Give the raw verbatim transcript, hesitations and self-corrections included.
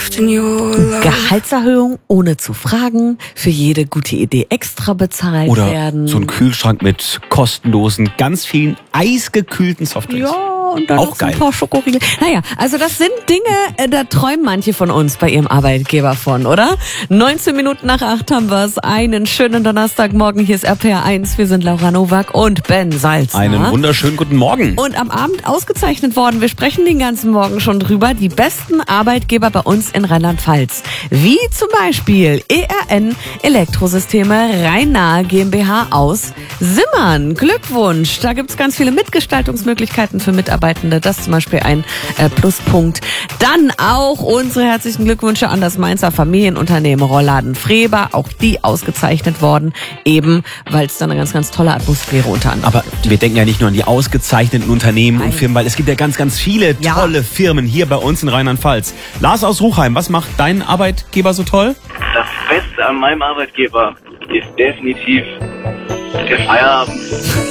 Gehaltserhöhung ohne zu fragen, für jede gute Idee extra bezahlt Oder werden. so ein Kühlschrank mit kostenlosen, ganz vielen eisgekühlten Softdrinks. Ja, und dann Auch noch so ein geil. paar Schokoriegel. Naja, also das sind Dinge, äh, da träumen manche von uns bei ihrem Arbeitgeber von, oder? neunzehn Minuten nach acht haben wir es. Einen schönen Donnerstagmorgen. Hier ist R P R eins. Wir sind Laura Nowak und Ben Salzner. Einen wunderschönen guten Morgen. Und am Abend ausgezeichnet worden. Wir sprechen den ganzen Morgen schon drüber. Die besten Arbeitgeber bei uns in Rheinland-Pfalz. Wie zum Beispiel E R N Elektrosysteme Rhein-Nahe GmbH aus Simmern. Glückwunsch. Da gibt's ganz viele Mitgestaltungsmöglichkeiten für Mitarbeitende. Das ist zum Beispiel ein äh, Pluspunkt. Dann auch unsere herzlichen Glückwünsche an das Mainzer Familienunternehmen Rollladen Freber. Auch die ausgezeichnet worden. Eben, weil es da eine ganz, ganz tolle Atmosphäre unter anderem Aber wir denken ja nicht nur an die ausgezeichneten Unternehmen Nein. und Firmen, weil es gibt ja ganz, ganz viele Ja. tolle Firmen hier bei uns in Rheinland-Pfalz. Lars aus Ruchheim, was macht dein Arbeitgeber so toll? Das Beste an meinem Arbeitgeber ist definitiv der Feierabend.